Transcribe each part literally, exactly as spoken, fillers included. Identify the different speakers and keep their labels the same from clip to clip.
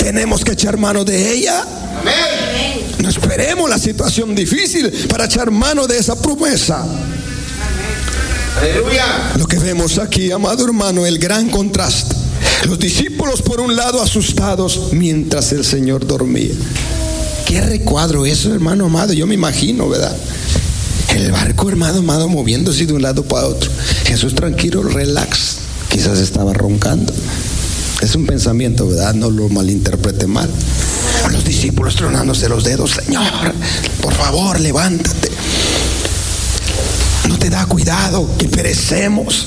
Speaker 1: tenemos que echar mano de ella.
Speaker 2: Amén.
Speaker 1: No esperemos la situación difícil para echar mano de esa promesa.
Speaker 2: Aleluya.
Speaker 1: Lo que vemos aquí, amado hermano, el gran contraste. Los discípulos por un lado asustados mientras el Señor dormía. Qué recuadro eso, hermano amado. Yo me imagino, ¿verdad? El barco, hermano amado, moviéndose de un lado para otro. Jesús tranquilo, relax. Quizás estaba roncando. Es un pensamiento, ¿verdad? No lo malinterprete mal. Los discípulos tronándose los dedos. Señor, por favor, levántate. No te da cuidado que perecemos.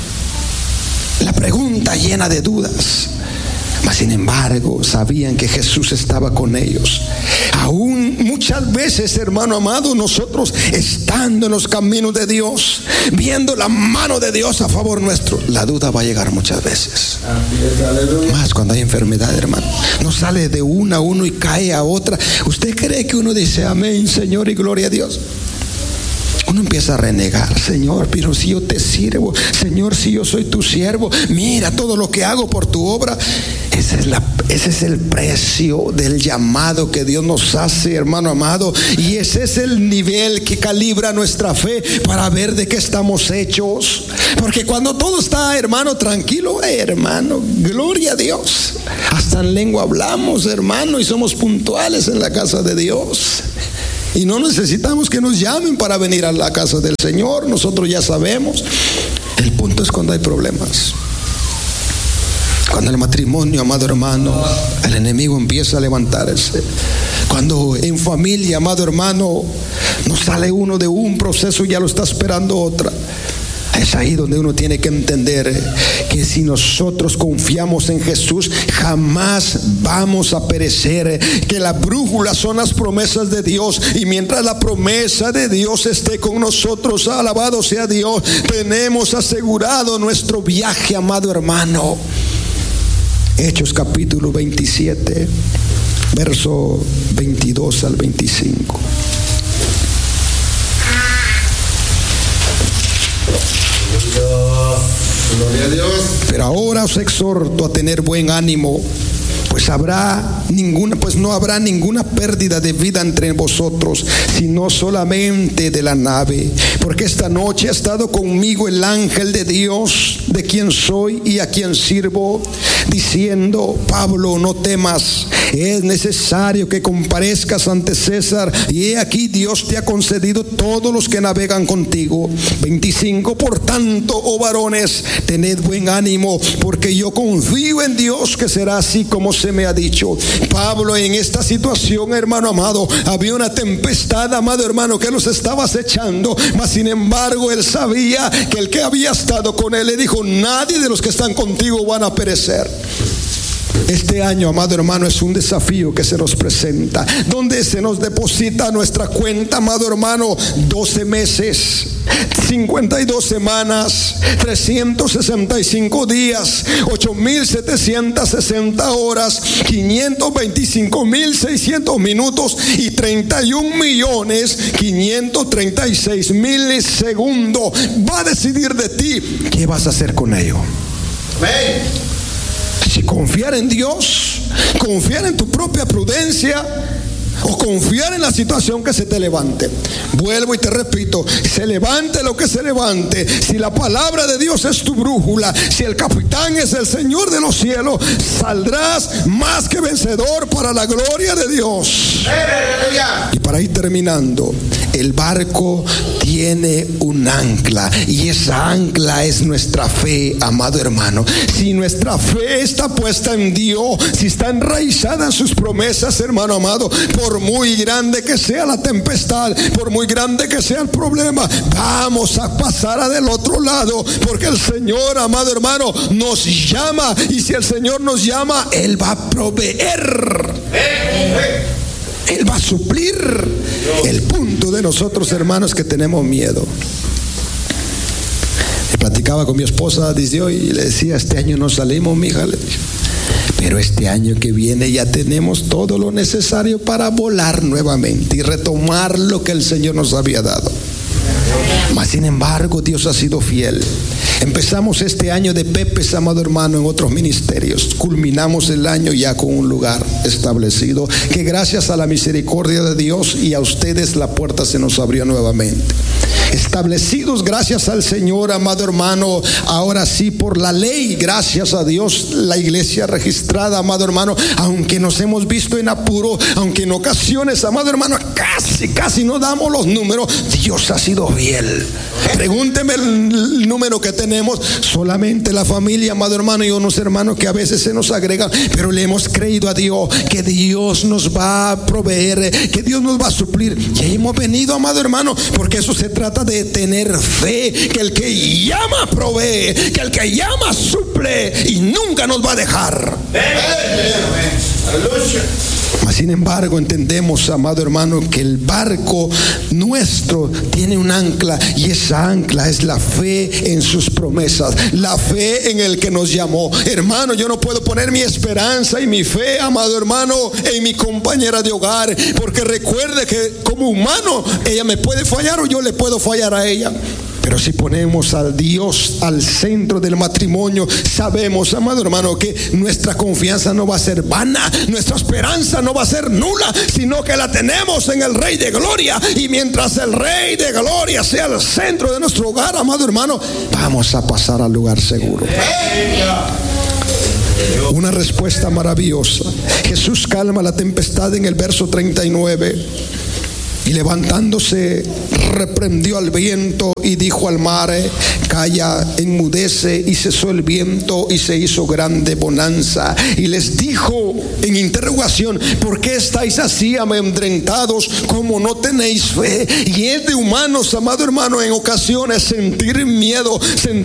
Speaker 1: La pregunta llena de dudas. Mas sin embargo, sabían que Jesús estaba con ellos. Aún muchas veces, hermano amado, nosotros estando en los caminos de Dios, viendo la mano de Dios a favor nuestro, la duda va a llegar muchas veces. Más cuando hay enfermedad, hermano. No sale de una a uno y cae a otra. ¿Usted cree que uno dice amén, Señor, y gloria a Dios? Uno empieza a renegar. Señor, pero si yo te sirvo, Señor, si yo soy tu siervo, mira todo lo que hago por tu obra. Ese es, la, ese es el precio del llamado que Dios nos hace, hermano amado. Y ese es el nivel que calibra nuestra fe para ver de qué estamos hechos. Porque cuando todo está, hermano, tranquilo, eh, hermano, gloria a Dios. Hasta en lengua hablamos, hermano, y somos puntuales en la casa de Dios. Y no necesitamos que nos llamen para venir a la casa del Señor. Nosotros ya sabemos. El punto es cuando hay problemas. Cuando el matrimonio, amado hermano, el enemigo empieza a levantarse. Cuando en familia, amado hermano, no sale uno de un proceso y ya lo está esperando otra. Es ahí donde uno tiene que entender que si nosotros confiamos en Jesús, jamás vamos a perecer. Que la brújula son las promesas de Dios. Y mientras la promesa de Dios esté con nosotros, alabado sea Dios, tenemos asegurado nuestro viaje, amado hermano. Hechos capítulo veintisiete, verso veintidós al veinticinco.
Speaker 2: Gloria a Dios.
Speaker 1: Pero ahora os exhorto a tener buen ánimo, pues habrá ninguna, pues no habrá ninguna pérdida de vida entre vosotros, sino solamente de la nave. Porque esta noche ha estado conmigo el ángel de Dios, de quien soy y a quien sirvo, diciendo: Pablo, no temas, es necesario que comparezcas ante César, y he aquí Dios te ha concedido todos los que navegan contigo. veinticinco. Por tanto, oh varones, tened buen ánimo, porque yo confío en Dios que será así como se me ha dicho. Pablo, en esta situación, hermano amado, había una tempestad, amado hermano, que los estaba acechando, mas sin embargo él sabía que el que había estado con él le dijo: nadie de los que están contigo van a perecer. Este año, amado hermano, es un desafío que se nos presenta, donde se nos deposita nuestra cuenta, amado hermano, doce meses, cincuenta y dos semanas, trescientos sesenta y cinco días, ocho mil setecientas sesenta horas, quinientos veinticinco mil seiscientos minutos y treinta y un millones quinientos treinta y seis mil segundos. Va a decidir de ti qué vas a hacer con ello.
Speaker 2: Amén.
Speaker 1: Si confiar en Dios, confiar en tu propia prudencia, o confiar en la situación que se te levante. Vuelvo y te repito, se levante lo que se levante, si la palabra de Dios es tu brújula, si el capitán es el Señor de los cielos, saldrás más que vencedor para la gloria de Dios. Y para ir terminando, el barco tiene un ancla, y esa ancla es nuestra fe, amado hermano. Si nuestra fe está puesta en Dios, si está enraizada en sus promesas, hermano amado, por muy grande que sea la tempestad, por muy grande que sea el problema, vamos a pasar a del otro lado, porque el Señor, amado hermano, nos llama, y si el Señor nos llama, Él va a proveer, Él va a suplir. El punto de nosotros, hermanos, que tenemos miedo. Le platicaba con mi esposa desde hoy y le decía: este año no salimos, mija, le dije, pero este año que viene ya tenemos todo lo necesario para volar nuevamente y retomar lo que el Señor nos había dado. Mas sin embargo, Dios ha sido fiel. Empezamos este año de Pepes, amado hermano, en otros ministerios. Culminamos el año ya con un lugar establecido, que gracias a la misericordia de Dios y a ustedes la puerta se nos abrió nuevamente. Establecidos gracias al Señor, amado hermano, ahora sí por la ley, gracias a Dios, la iglesia registrada, amado hermano, aunque nos hemos visto en apuro, aunque en ocasiones, amado hermano, casi, casi no damos los números, Dios ha sido fiel. Pregúnteme el número que tenemos, solamente la familia, amado hermano, y unos hermanos que a veces se nos agregan, pero le hemos creído a Dios que Dios nos va a proveer, que Dios nos va a suplir. Y ahí hemos venido, amado hermano, porque eso se trata de tener fe, que el que llama provee, que el que llama suple y nunca nos va a dejar. Mas sin embargo entendemos, amado hermano, que el barco nuestro tiene un ancla, y esa ancla es la fe en sus promesas, la fe en el que nos llamó. Hermano, yo no puedo poner mi esperanza y mi fe, amado hermano, en mi compañera de hogar, porque recuerde que como humano ella me puede fallar o yo le puedo fallar a ella. Pero si ponemos al Dios al centro del matrimonio, sabemos, amado hermano, que nuestra confianza no va a ser vana, nuestra esperanza no va a ser nula, sino que la tenemos en el Rey de Gloria. Y mientras el Rey de Gloria sea el centro de nuestro hogar, amado hermano, vamos a pasar al lugar seguro. Una respuesta maravillosa. Jesús calma la tempestad en el verso treinta y nueve. Y levantándose, reprendió al viento y dijo al mar: calla, enmudece. Y cesó el viento y se hizo grande bonanza. Y les dijo en interrogación: ¿por qué estáis así amedrentados, como no tenéis fe? Y es de humanos, amado hermano, en ocasiones sentir miedo, sentir